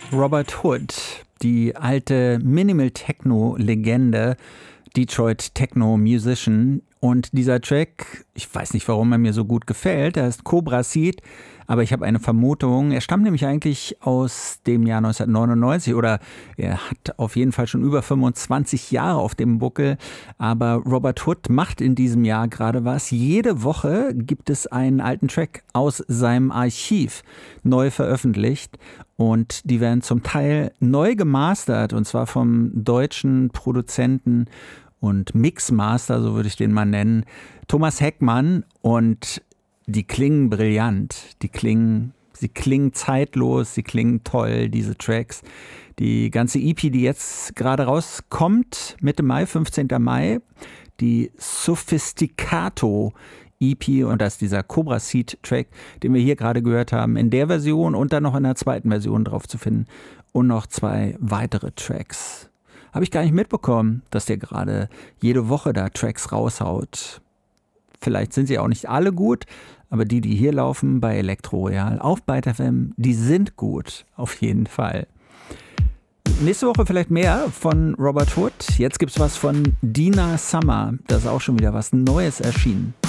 Robert Hood, die alte Minimal-Techno-Legende, Detroit Techno-Musician. Und dieser Track, ich weiß nicht, warum er mir so gut gefällt, der heißt Cobra Seed, aber ich habe eine Vermutung, er stammt nämlich eigentlich aus dem Jahr 1999 oder er hat auf jeden Fall schon über 25 Jahre auf dem Buckel, aber Robert Hood macht in diesem Jahr gerade was. Jede Woche gibt es einen alten Track aus seinem Archiv neu veröffentlicht und die werden zum Teil neu gemastert und zwar vom deutschen Produzenten und Mixmaster, so würde ich den mal nennen, Thomas Heckmann, und die klingen brillant, sie klingen zeitlos, sie klingen toll, diese Tracks. Die ganze EP, die jetzt gerade rauskommt, Mitte Mai, 15. Mai, die Sophisticato EP, und das ist dieser Cobra Seed Track, den wir hier gerade gehört haben, in der Version und dann noch in der zweiten Version drauf zu finden und noch 2 weitere Tracks. Habe ich gar nicht mitbekommen, dass der gerade jede Woche da Tracks raushaut. Vielleicht sind sie auch nicht alle gut, aber die hier laufen bei Elektro Royal auf Byte FM, die sind gut, auf jeden Fall. Nächste Woche vielleicht mehr von Robert Hood. Jetzt gibt's was von Dina Summer. Da ist auch schon wieder was Neues erschienen.